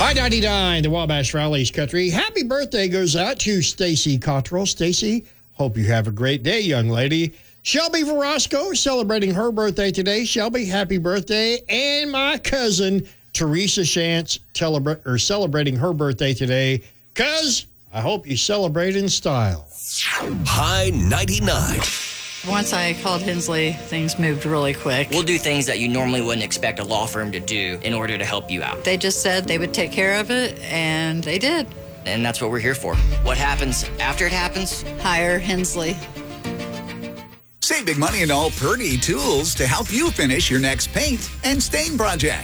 I-99, the Wabash Rallies Country. Happy birthday goes out to Stacy Cottrell. Stacy, hope you have a great day, young lady. Shelby Verosco celebrating her birthday today. Shelby, happy birthday. And my cousin, Teresa Shantz, celebrating her birthday today. Cuz, I hope you celebrate in style. High 99. Once I called Hensley, things moved really quick. We'll do things that you normally wouldn't expect a law firm to do in order to help you out. They just said they would take care of it, and they did. And that's what we're here for. What happens after it happens? Hire Hensley. Save big money on all Purdy tools to help you finish your next paint and stain project.